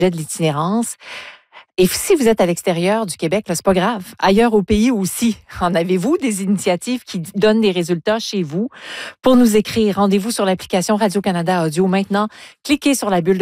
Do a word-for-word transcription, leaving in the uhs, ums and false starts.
de l'itinérance. Et si vous êtes à l'extérieur du Québec, là, c'est pas grave. Ailleurs au pays aussi. En avez-vous des initiatives qui donnent des résultats chez vous? Pour nous écrire, rendez-vous sur l'application Radio-Canada Audio. Maintenant, cliquez sur la bulle de